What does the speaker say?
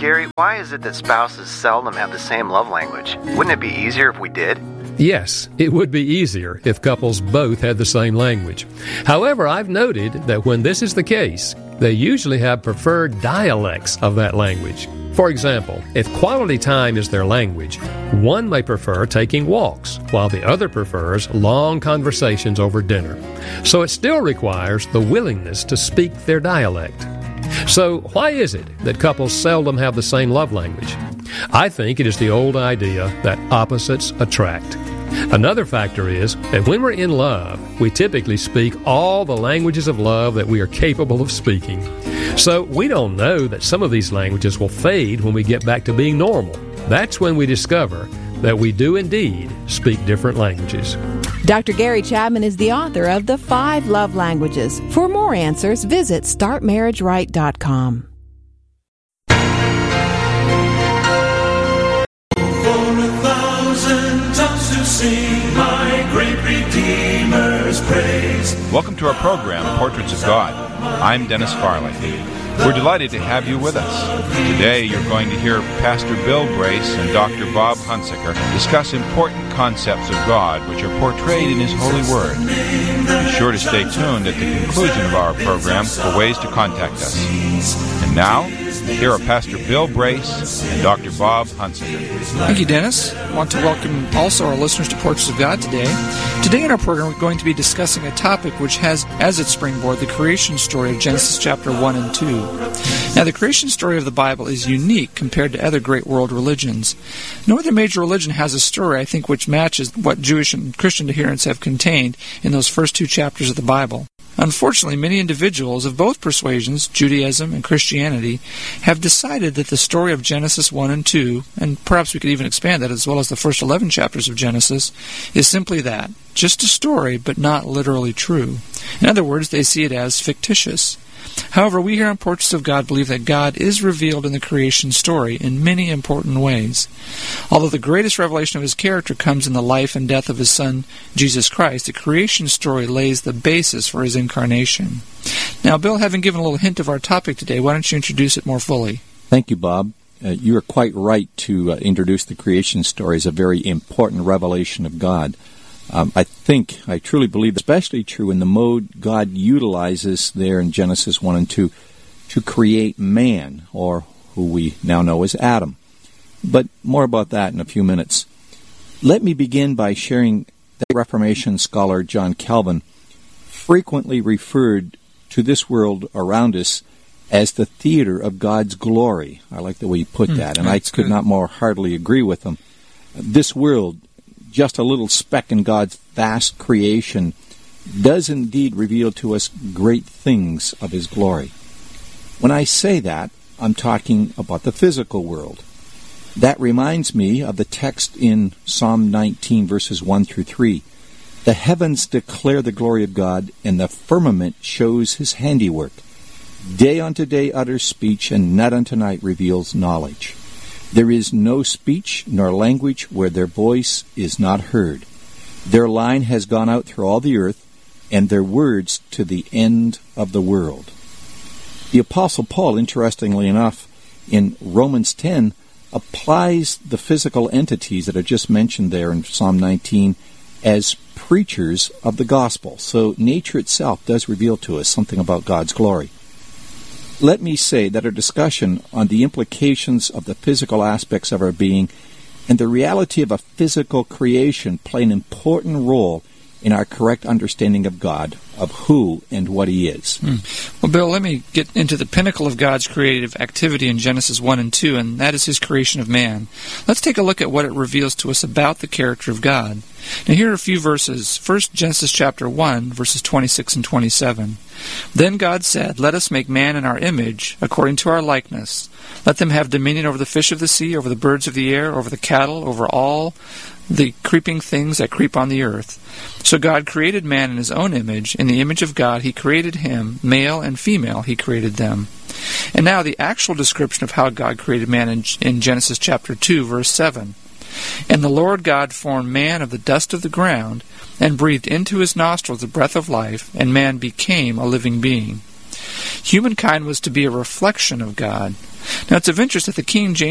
Gary, why is it that spouses seldom have the same love language? Wouldn't it be easier if we did? Yes, it would be easier if couples both had the same language. However, I've noted that when this is the case, they usually have preferred dialects of that language. For example, if quality time is their language, one may prefer taking walks, while the other prefers long conversations over dinner. So it still requires the willingness to speak their dialect. So why is it that couples seldom have the same love language? I think it is the old idea that opposites attract. Another factor is that when we're in love, we typically speak all the languages of love that we are capable of speaking. So we don't know that some of these languages will fade when we get back to being normal. That's when we discover that we do indeed speak different languages. Dr. Gary Chapman is the author of The 5 Love Languages. For more answers, visit StartMarriageRight.com. Sing my great Redeemer's praise. Welcome to our program, Portraits of God. I'm Dennis Farley. We're delighted to have you with us. Today you're going to hear Pastor Bill Brace and Dr. Bob Hunsaker discuss important concepts of God which are portrayed in His holy word. Be sure to stay tuned at the conclusion of our program for ways to contact us. And now, here are Pastor Bill Brace and Dr. Bob Hunsaker. Thank you, Dennis. I want to welcome also our listeners to Portraits of God today. Today in our program, we're going to be discussing a topic which has as its springboard the creation story of Genesis chapter 1 and 2. Now, the creation story of the Bible is unique compared to other great world religions. No other major religion has a story, I think, which matches what Jewish and Christian adherents have contained in those first 2 chapters of the Bible. Unfortunately, many individuals of both persuasions, Judaism and Christianity, have decided that the story of Genesis 1 and 2, and perhaps we could even expand that as well as the first 11 chapters of Genesis, is simply that, just a story, but not literally true. In other words, they see it as fictitious. However, we here on Portraits of God believe that God is revealed in the creation story in many important ways. Although the greatest revelation of His character comes in the life and death of His Son, Jesus Christ, the creation story lays the basis for His incarnation. Now, Bill, having given a little hint of our topic today, why don't you introduce it more fully? Thank you, Bob. You are quite right to introduce the creation story as a very important revelation of God. I truly believe, especially true in the mode God utilizes there in Genesis 1 and 2 to create man, or who we now know as Adam. But more about that in a few minutes. Let me begin by sharing that Reformation scholar John Calvin frequently referred to this world around us as the theater of God's glory. I like the way he put that, and I could not more heartily agree with him. This world, just a little speck in God's vast creation, does indeed reveal to us great things of His glory. When I say that, I'm talking about the physical world. That reminds me of the text in Psalm 19, verses 1 through 3. The heavens declare the glory of God, and the firmament shows His handiwork. Day unto day utters speech, and night unto night reveals knowledge. There is no speech nor language where their voice is not heard. Their line has gone out through all the earth, and their words to the end of the world. The Apostle Paul, interestingly enough, in Romans 10, applies the physical entities that are just mentioned there in Psalm 19 as preachers of the gospel. So nature itself does reveal to us something about God's glory. Let me say that our discussion on the implications of the physical aspects of our being and the reality of a physical creation play an important role in our correct understanding of God, of who and what He is. Well, Bill, let me get into the pinnacle of God's creative activity in Genesis 1 and 2, and that is His creation of man. Let's take a look at what it reveals to us about the character of God. Now, here are a few verses. First, Genesis chapter 1, verses 26 and 27. Then God said, "Let us make man in our image, according to our likeness. Let them have dominion over the fish of the sea, over the birds of the air, over the cattle, over all the creeping things that creep on the earth." So God created man in His own image. In the image of God He created him. Male and female He created them. And now the actual description of how God created man in Genesis chapter 2, verse 7. "And the Lord God formed man of the dust of the ground, and breathed into his nostrils the breath of life, and man became a living being." Humankind was to be a reflection of God. Now, it's of interest that the King James